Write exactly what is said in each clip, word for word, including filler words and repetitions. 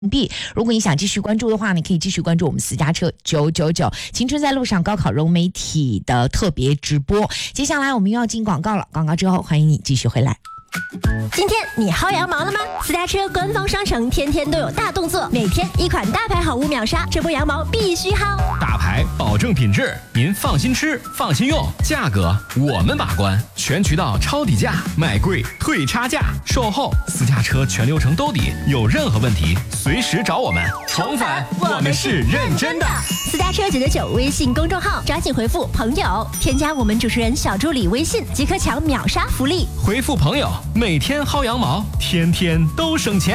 币。如果你想继续关注的话，你可以继续关注我们私家车九九九青春在路上高考融媒体的特别直播。接下来我们又要进广告了，广告之后欢迎你继续回来。 今天你薅羊毛了吗？私家车官方商城天天都有大动作，每天一款大牌好物秒杀，这波羊毛必须薅。 大牌保证品质，您放心吃，放心用，价格我们把关，全渠道抄底价，买贵退差价，售后私家车全流程兜底，有任何问题随时找我们。重返，我们是认真的。 私家车九九九微信公众号，抓紧回复朋友，添加我们主持人小助理微信，即可抢秒杀福利。 回复朋友，每天薅羊毛，天天都省钱。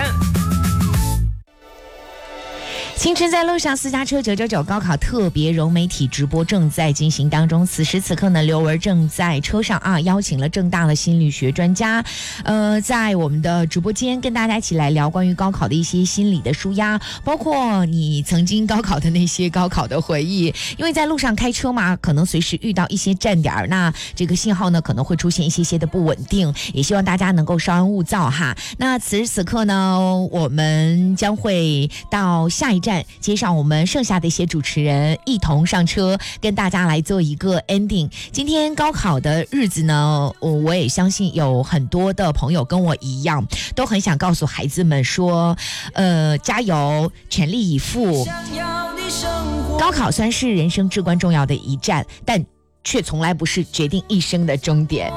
青春在路上，私家车九九九高考特别融媒体直播正在进行当中。此时此刻呢，刘文正在车上啊，邀请了政大的心理学专家，呃，在我们的直播间跟大家一起来聊关于高考的一些心理的抒压，包括你曾经高考的那些高考的回忆。因为在路上开车嘛，可能随时遇到一些站点，那这个信号呢可能会出现一些些的不稳定，也希望大家能够稍安勿躁哈。那此时此刻呢，我们将会到下一站接上我们剩下的一些主持人一同上车，跟大家来做一个 ending。 今天高考的日子呢，我也相信有很多的朋友跟我一样，都很想告诉孩子们说，呃，加油，全力以赴。高考虽然是人生至关重要的一站，但却从来不是决定一生的终点。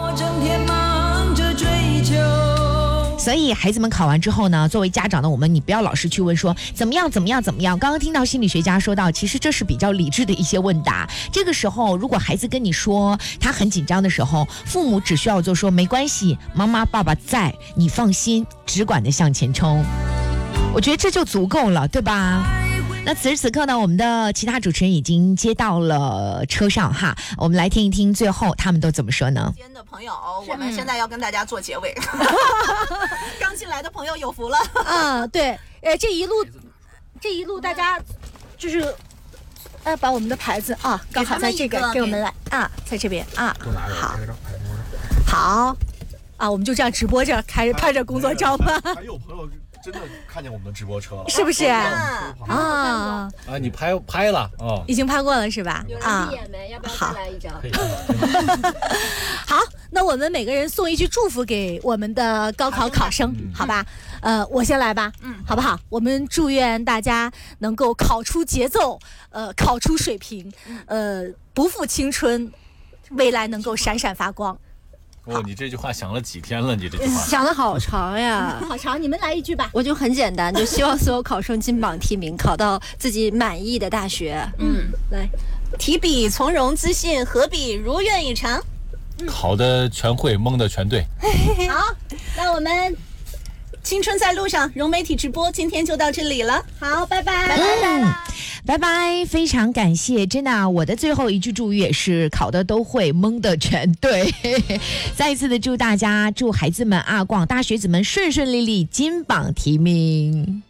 所以孩子们考完之后呢，作为家长的我们，你不要老是去问说怎么样怎么样怎么样。刚刚听到心理学家说到，其实这是比较理智的一些问答。这个时候如果孩子跟你说他很紧张的时候，父母只需要做说没关系，妈妈爸爸在，你放心，只管的向前冲。我觉得这就足够了，对吧？那此时此刻呢，我们的其他主持人已经接到了车上哈，我们来听一听最后他们都怎么说呢？ 今天的朋友，我们现在要跟大家做结尾。刚进来的朋友有福了。 啊，对，呃，这一路，这一路大家就是呃，把我们的牌子啊，刚好在这个给我们来啊，在这边啊，好，好，啊，我们就这样直播着开拍着工作照吧。 还有朋友真的看见我们的直播车了， 是不是？ 啊啊啊！你拍拍了啊？ 已经拍过了是吧？啊， 要不要再来一张？ 好，那我们每个人送一句祝福给我们的高考考生，好吧？呃，我先来吧，嗯，好不好？我们祝愿大家能够考出节奏，呃，考出水平，呃，不负青春，未来能够闪闪发光。 哦，你这句话想了几天了？你这句话想的好长呀， 好长，你们来一句吧。 我就很简单，就希望所有考生金榜题名，考到自己满意的大学。 嗯，来， 提笔从容自信，合笔如愿以偿。 考的全会，蒙的全对。 好，那我们青春在路上融媒体直播今天就到这里了。好，拜拜，拜拜。 嗯拜拜，非常感谢，真的、啊，我的最后一句祝语也是考的都会，蒙的全对。再一次的祝大家，祝孩子们啊，广大学子们顺顺利利，金榜题名。